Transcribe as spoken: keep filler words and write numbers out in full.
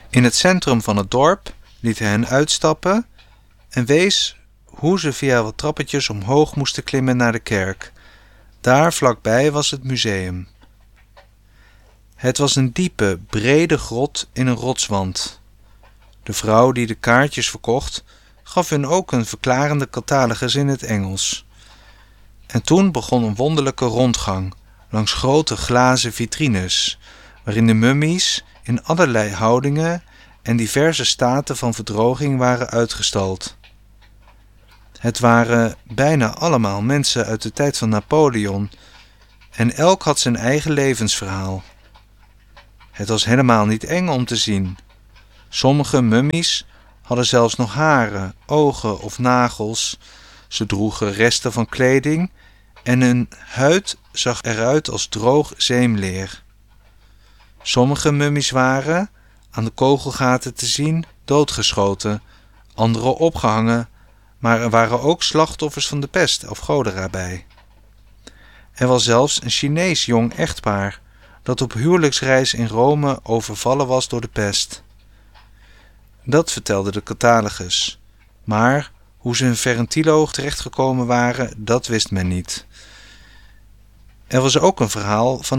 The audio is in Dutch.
In het centrum van het dorp liet hij hen uitstappen en wees hoe ze via wat trappetjes omhoog moesten klimmen naar de kerk. Daar vlakbij was het museum. Het was een diepe, brede grot in een rotswand. De vrouw die de kaartjes verkocht, gaf hun ook een verklarende catalogus in het Engels. En toen begon een wonderlijke rondgang langs grote glazen vitrines, waarin de mummies in allerlei houdingen en diverse staten van verdroging waren uitgestald. Het waren bijna allemaal mensen uit de tijd van Napoleon en elk had zijn eigen levensverhaal. Het was helemaal niet eng om te zien. Sommige mummies hadden zelfs nog haren, ogen of nagels. Ze droegen resten van kleding en hun huid zag eruit als droog zeemleer. Sommige mummies waren, aan de kogelgaten te zien, doodgeschoten, andere opgehangen, maar er waren ook slachtoffers van de pest of cholera bij. Er was zelfs een Chinees jong echtpaar dat op huwelijksreis in Rome overvallen was door de pest. Dat vertelde de catalogus, maar hoe ze in Ferentilo terechtgekomen waren, dat wist men niet. Er was ook een verhaal van